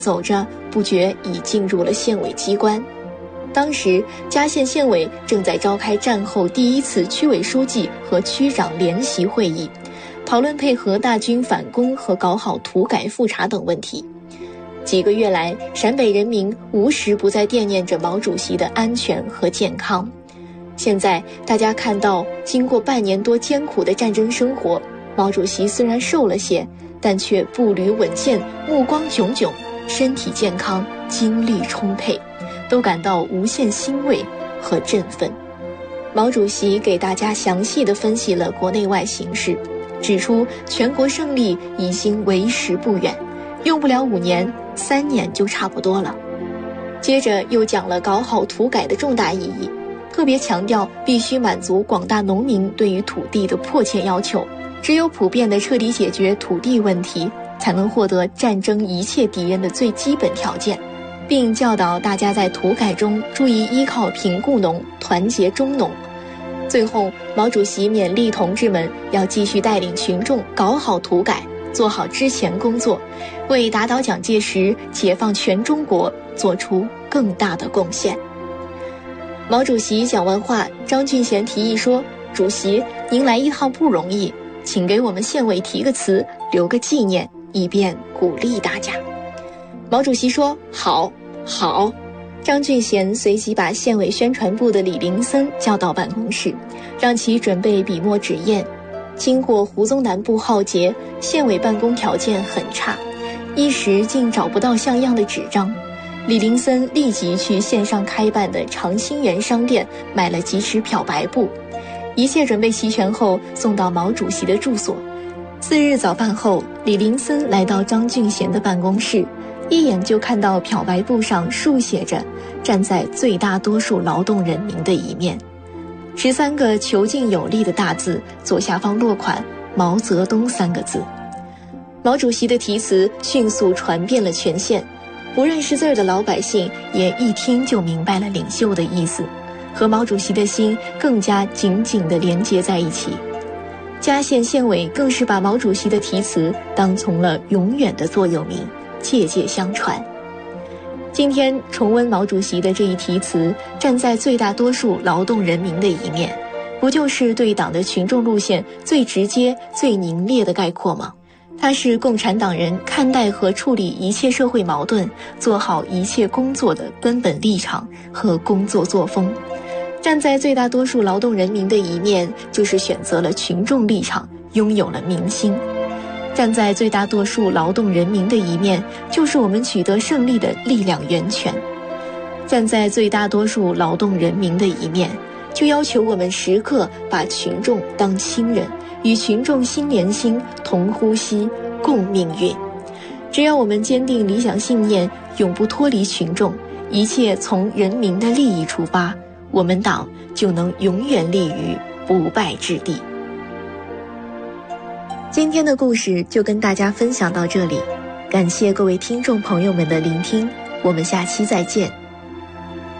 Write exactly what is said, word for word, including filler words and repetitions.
走着不觉已进入了县委机关。当时嘉县县委正在召开战后第一次区委书记和区长联席会议，讨论配合大军反攻和搞好土改复查等问题。几个月来，陕北人民无时不在惦念着毛主席的安全和健康。现在大家看到，经过半年多艰苦的战争生活，毛主席虽然瘦了些，但却步履稳健，目光炯炯，身体健康，精力充沛，都感到无限欣慰和振奋。毛主席给大家详细地分析了国内外形势，指出全国胜利已经为时不远，用不了五年，三年就差不多了。接着又讲了搞好土改的重大意义，特别强调必须满足广大农民对于土地的迫切要求，只有普遍地彻底解决土地问题，才能获得战争一切敌人的最基本条件，并教导大家在土改中注意依靠贫雇农，团结中农。最后，毛主席勉励同志们要继续带领群众搞好土改，做好之前工作，为打倒蒋介石、解放全中国做出更大的贡献。毛主席讲完话，张俊贤提议说：“主席，您来一趟不容易，请给我们县委提个词，留个纪念，以便鼓励大家。”毛主席说：“好，好。”张俊贤随即把县委宣传部的李林森叫到办公室，让其准备笔墨纸砚。经过胡宗南部浩劫，县委办公条件很差，一时竟找不到像样的纸张。李林森立即去县上开办的长兴园商店买了几尺漂白布，一切准备齐全后送到毛主席的住所。次日早饭后，李林森来到张俊贤的办公室，一眼就看到漂白布上竖写着“站在最大多数劳动人民的一面”，十三个遒劲有力的大字，左下方落款“毛泽东”三个字。毛主席的题词迅速传遍了全县，不认识字儿的老百姓也一听就明白了领袖的意思，和毛主席的心更加紧紧地连接在一起。嘉县县委更是把毛主席的题词当成了永远的座右铭，届届相传。今天重温毛主席的这一题词，站在最大多数劳动人民的一面，不就是对党的群众路线最直接、最凝练的概括吗？它是共产党人看待和处理一切社会矛盾、做好一切工作的根本立场和工作作风。站在最大多数劳动人民的一面，就是选择了群众立场，拥有了民心。站在最大多数劳动人民的一面，就是我们取得胜利的力量源泉。站在最大多数劳动人民的一面，就要求我们时刻把群众当亲人，与群众心连心，同呼吸，共命运。只要我们坚定理想信念，永不脱离群众，一切从人民的利益出发，我们党就能永远立于不败之地。今天的故事就跟大家分享到这里，感谢各位听众朋友们的聆听，我们下期再见。